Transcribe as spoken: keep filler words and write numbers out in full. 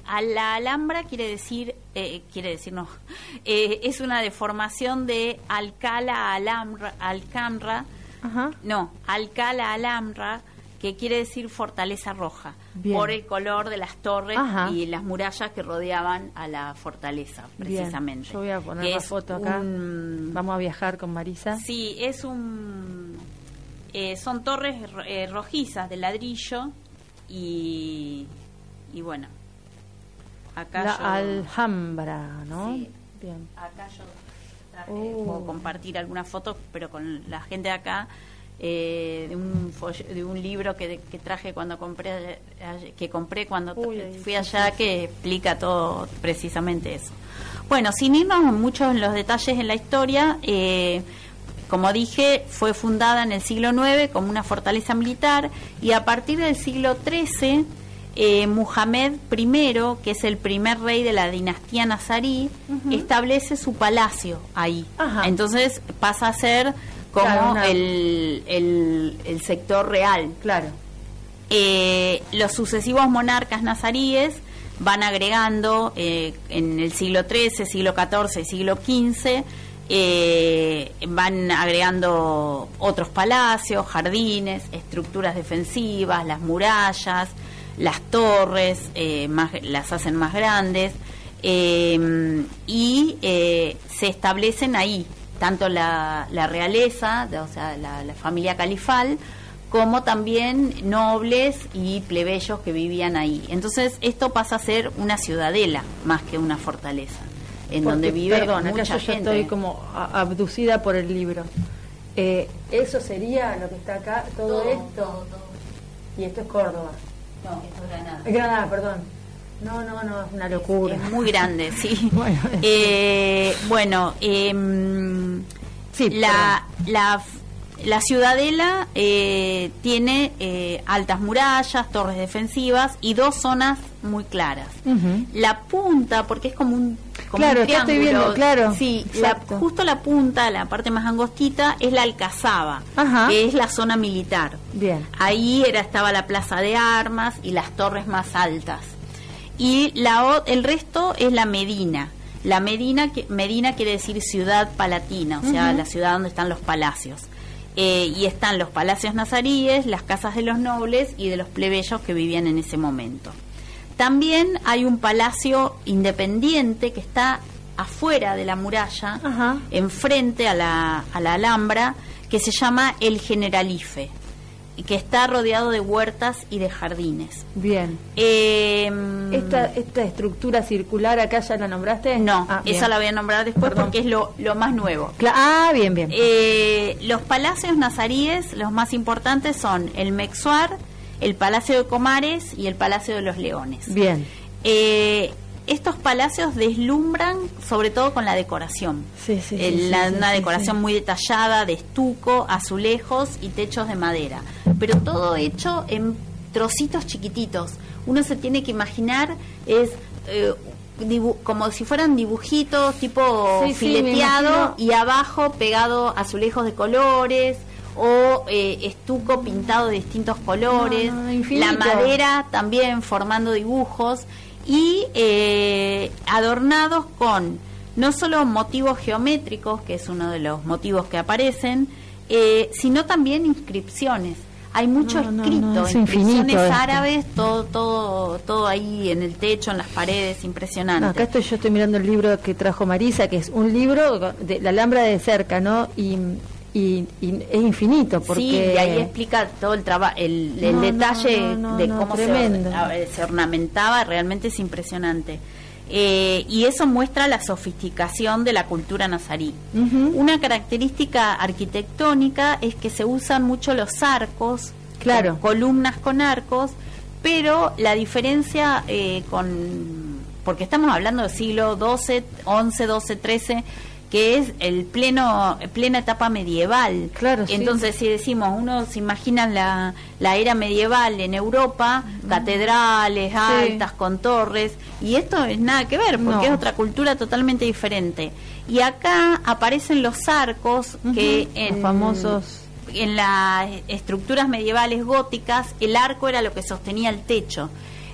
a la Alhambra quiere decir, eh, quiere decir no, eh, es una deformación de Alcalá Alhambra, Alcamra, Ajá. no, Alcalá Alhambra, que quiere decir fortaleza roja, Bien. por el color de las torres Ajá. y las murallas que rodeaban a la fortaleza, precisamente. Bien. Yo voy a poner Que la es foto acá. un- Vamos a viajar con Marisa. Sí, es un, eh, son torres eh, rojizas de ladrillo y, y bueno, acá La yo, Alhambra, ¿no? Sí. Bien. acá yo traje, Oh. puedo compartir algunas fotos, pero con la gente de acá. Eh, de un folle- de un libro que, que traje cuando compré que compré cuando Uy, tra- ahí, fui sí, allá, sí. que explica todo precisamente eso. Bueno, sin irnos mucho en los detalles en la historia, eh, como dije, fue fundada en el siglo nueve como una fortaleza militar, y a partir del siglo trece eh, Muhammad primero, que es el primer rey de la dinastía nazarí, Ujú. establece su palacio ahí. Ajá. Entonces pasa a ser como Claro, una- el, el, el sector real. Claro. Eh, los sucesivos monarcas nazaríes van agregando eh, en el siglo trece, siglo catorce, siglo quince, eh, van agregando otros palacios, jardines, estructuras defensivas, las murallas, las torres, eh, más, las hacen más grandes, eh, y eh, se establecen ahí tanto la, la realeza, de- o sea, la, la familia califal, como también nobles y plebeyos que vivían ahí. Entonces esto pasa a ser una ciudadela más que una fortaleza, en Porque, donde vive perdón, acá mucha yo ya gente. estoy como a- abducida por el libro. Eh, ¿Eso sería lo que está acá? ¿Todo, esto? Y esto es Córdoba. No, esto es Granada. Granada, perdón. No, no, no, es una locura. Es muy grande, sí. Bueno, eh, bueno em, Sí, la, la, la ciudadela eh, tiene eh, altas murallas, torres defensivas y dos zonas muy claras. Ujú. La punta, porque es como un, como Claro, un acá estoy triángulo. viendo, claro, Sí, la, exacto. justo la punta, la parte más angostita, es la Alcazaba, Ajá. que es la zona militar. Bien. Ahí era estaba la plaza de armas y las torres más altas. Y la o- el resto es la Medina. La Medina, que, Medina quiere decir ciudad palatina, o sea, Ujú. la ciudad donde están los palacios. Eh, y están los palacios nazaríes, las casas de los nobles y de los plebeyos que vivían en ese momento. También hay un palacio independiente que está afuera de la muralla, Ajá. enfrente a la, a la Alhambra, que se llama el Generalife, y que está rodeado de huertas y de jardines. Bien. Eh, Esta, esta estructura circular acá ya la nombraste. no, Ah, esa bien. la voy a nombrar después. Perdón. Porque es lo, lo más nuevo. Cla- ah, bien, bien. Eh, los palacios nazaríes, los más importantes son el Mexuar, el Palacio de Comares y el Palacio de los Leones. Bien. Eh, estos palacios deslumbran sobre todo con la decoración. Sí, sí, sí, Eh, sí, la- sí, una sí, decoración sí. muy detallada de estuco, azulejos y techos de madera, pero todo hecho en trocitos chiquititos. Uno se tiene que imaginar es eh, dibu- como si fueran dibujitos tipo Sí, sí, me fileteado, imagino. y abajo pegado azulejos de colores o eh, estuco pintado de distintos colores, No, no, infinito. la madera también formando dibujos y eh, adornados con no solo motivos geométricos, que es uno de los motivos que aparecen, eh, sino también inscripciones. Hay mucho No, no, escrito, no, es inscripciones infinito esto. árabes, todo, todo, todo ahí en el techo, en las paredes, impresionante. No, acá estoy, yo estoy mirando el libro que trajo Marisa, que es un libro de la Alhambra de cerca, ¿no? Y, y, y es infinito, porque... Sí, y ahí explica todo el trabajo, el, el No, detalle no, no, de no, cómo se, tremendo. or- a- se ornamentaba, realmente es impresionante. Eh, y eso muestra la sofisticación de la cultura nazarí. Ujú. Una característica arquitectónica es que se usan mucho los arcos, Claro. con columnas con arcos, pero la diferencia eh, con... porque estamos hablando del siglo doce, once, doce, trece, que es el pleno plena etapa medieval. Claro, sí. Entonces, si decimos, uno se imagina la, la era medieval en Europa, catedrales altas con torres, y esto es nada que ver, porque No. es otra cultura totalmente diferente. Y acá aparecen los arcos, que Ujú, en los famosos... en las estructuras medievales góticas, el arco era lo que sostenía el techo.